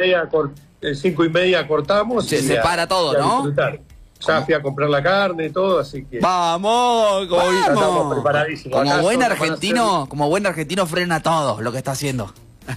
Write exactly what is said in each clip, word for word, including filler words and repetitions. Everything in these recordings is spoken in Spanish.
media, cor, eh, cinco y media cortamos. Se separa a, todo, a ¿no? Disfrutar. Ya fui a comprar la carne y todo, así que... ¡Vamos! Ya estamos ¡Vamos! preparadísimos. Como Acá buen son- van a argentino, ser- como buen argentino frena todo lo que está haciendo.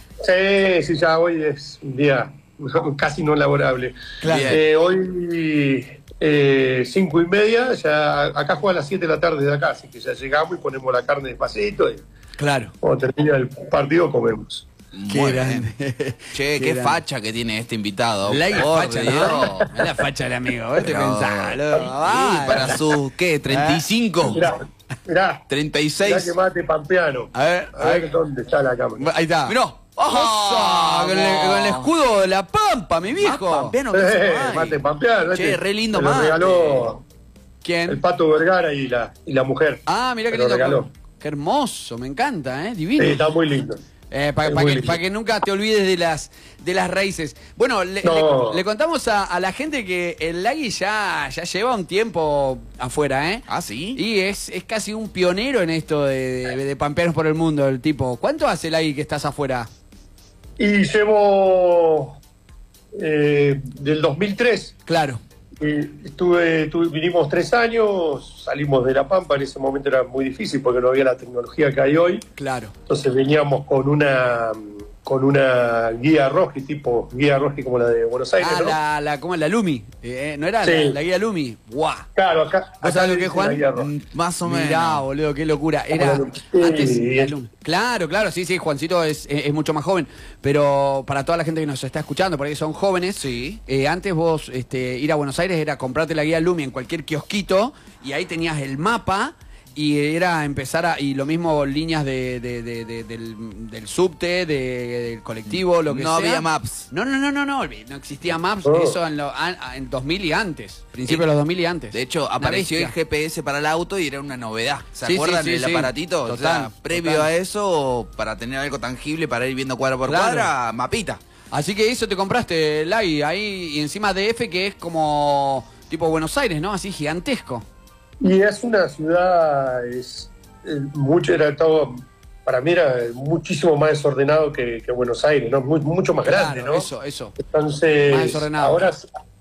Sí, sí, ya hoy es un día casi no laborable. Claro. Eh, hoy eh, cinco y media, ya acá juega a las siete de la tarde de acá, así que ya llegamos y ponemos la carne despacito y Claro. cuando termina el partido comemos. Qué Muy grande. bien. Che, Qué qué, grande. facha que tiene este invitado. La Por facha, Dios. ¿no? Es la facha del amigo. ¿Vos te Pero- pensás, Sí, ah, para su, ¿qué? ¿treinta y cinco? Mirá, mirá, ¿treinta y mirá seis? que mate Pampeano. A ver, A ver dónde está la cámara. Ahí está. Mirá. ¡Osa! Con, el, con el escudo de la Pampa, mi viejo. Pampeano, ¿qué Eh, hace? mate Pampeano. Che, este, re lindo me lo mate. regaló el ¿Quién? Pato Vergara y la, y la mujer. Ah, mirá qué Me lo lindo. regaló. Qué hermoso, me encanta, ¿eh? Divino. Sí, está muy lindo. Eh, para Es pa muy que, lindo. pa que nunca te olvides de las de las raíces. Bueno, le, No. le- le contamos a, a la gente que el Lagui ya, ya lleva un tiempo afuera, ¿eh? Ah, ¿sí? Y es, es casi un pionero en esto de, de, de pampeanos por el mundo, el tipo. ¿Cuánto hace, Lagui, que estás afuera? Y llevo eh, del dos mil tres. Claro. Eh, estuve, tuve- vinimos tres años, salimos de La Pampa, en ese momento era muy difícil porque no había la tecnología que hay hoy, Claro. entonces veníamos con una con una guía roji, tipo guía roji como la de Buenos Aires, Ah, ¿no? la, la, ¿cómo es? La Lumi. Eh, ¿No era Sí. la, la guía Lumi? ¡Guau! Claro, acá, ¿Vos acá sabés lo le que es, dicen Juan? la guía roji. Mm, Más o menos. Mirá, boludo, qué locura. Era Como la Lumi. Sí, antes y la es- Lumi. Claro, claro, sí, sí, Juancito es, es, es mucho más joven. Pero para toda la gente que nos está escuchando, por ahí son jóvenes, Sí. eh, antes vos este, ir a Buenos Aires era comprarte la guía Lumi en cualquier kiosquito y ahí tenías el mapa y era empezar a. Y lo mismo líneas de, de- de- de- del, del subte, de- del colectivo, lo que No sea. había maps. No, no, no, no, no, no existía Maps, Oh. eso en, lo, a- en dos mil y antes, principios de los dos mil y antes. De hecho, Una apareció el bestia. G P S para el auto y era una novedad. ¿Se Sí, acuerdan sí, sí, del sí. aparatito? O Total, sea, previo total. a eso, para tener algo tangible, para ir viendo cuadra por Claro. cuadra, mapita. Así que eso te compraste, Lai, ahí y encima D F, que es como tipo Buenos Aires, ¿no? Así gigantesco. Y es una ciudad, es eh, mucho, era todo, para mí era muchísimo más desordenado que, que Buenos Aires, ¿no? Muy- mucho más grande, Claro, ¿no? eso, eso. Entonces, Más desordenado. ahora,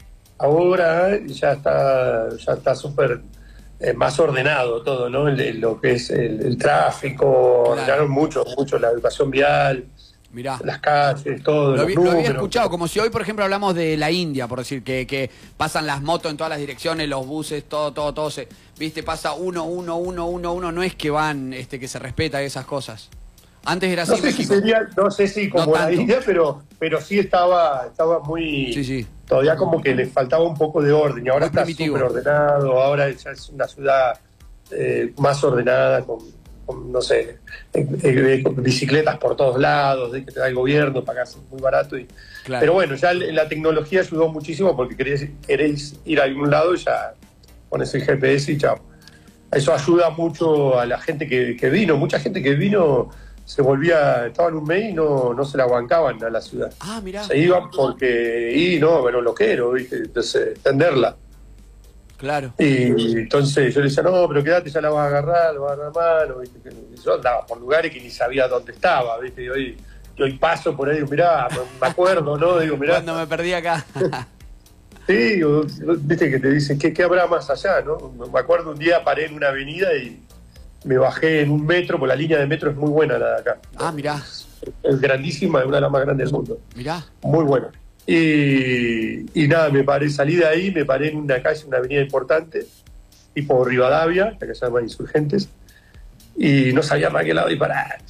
ahora ya está ya está súper eh, más ordenado todo, ¿no? El- el- lo que es el, el tráfico, Claro. ordenaron mucho, mucho la educación vial, Mirá. las calles, todo, Lo, los vi- lo había números. escuchado, como si hoy, por ejemplo, hablamos de la India, por decir, que, que pasan las motos en todas las direcciones, los buses, todo, todo, todo, se, viste, pasa uno, uno, uno, uno, uno, no es que van, este, que se respeta esas cosas. Antes era así No en sé si México. sería, no sé si como No la tanto. India, pero, pero sí estaba, estaba muy, Sí, sí. todavía como que le faltaba un poco de orden y ahora Muy está primitivo. súper ordenado, ahora ya es una ciudad eh, más ordenada, con, con, no sé, eh, eh, con bicicletas por todos lados, de que te da el gobierno, pagás muy barato. Y, Claro. Pero bueno, ya la tecnología ayudó muchísimo porque queréis, queréis ir a algún lado y ya pones el G P S y chao. Eso ayuda mucho a la gente que, que vino, mucha gente que vino se volvía, estaban un mes y no, no se la bancaban a la ciudad. Ah, mirá. Se iban porque, y no, pero lo quiero, ¿viste? Entonces, entenderla. Claro. Y entonces yo le decía, no, pero quédate, ya la vas a agarrar, la vas a agarrar mano, ¿viste? Y yo andaba por lugares que ni sabía dónde estaba, ¿viste? Y hoy, y hoy paso por ahí, digo, mirá, me acuerdo, ¿no? Digo, mirá. Cuando me perdí acá. Sí, o- viste que te dicen, ¿qué, qué habrá más allá, no? Me acuerdo un día paré en una avenida y me bajé en un metro, porque la línea de metro es muy buena la de acá. Ah, mirá, Es grandísima, es una de las más grandes del mundo. mirá. Muy buena. Y, y nada, me paré, salí de ahí, me paré en una calle, una avenida importante, tipo Rivadavia, la que se llama Insurgentes, y no sabía para qué lado disparar.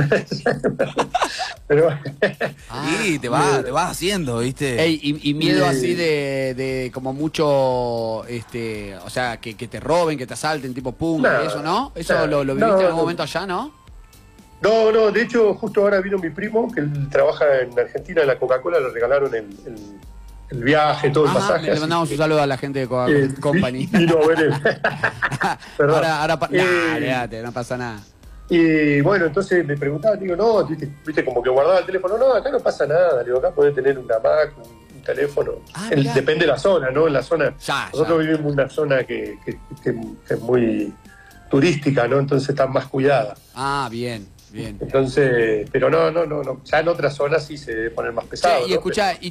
Pero y te vas, te vas haciendo, ¿viste? Ey, y, y miedo Sí. así de, de como mucho, este, o sea, que, que te roben, que te asalten, tipo pum, No, eso, ¿no? ¿Eso no, lo, lo viviste no, en algún no. momento allá, no? no, no, de hecho, justo ahora vino mi primo, que él trabaja en Argentina, en la Coca-Cola, le regalaron el, el, el viaje, todo el Ajá, pasaje. le así mandamos que, un saludo a la gente de Coca eh, Company. vino a ver él. Perdón. ahora, ahora, pa- Eh, nah, olvídate, no pasa nada. Y bueno, entonces me preguntaba, digo, no, viste, viste, como que guardaba el teléfono, no, acá no pasa nada, digo, acá podés tener una Mac, un, un teléfono, Ah, El- mirá. depende de la zona, ¿no? En la zona, Ya, nosotros ya. vivimos en una zona que, que, que- que es muy turística, ¿no? Entonces está más cuidada. Ah, bien, bien. Entonces, pero no, no, no, no, ya en otras zonas sí se debe poner más pesado. Che, y ¿no? escuchá,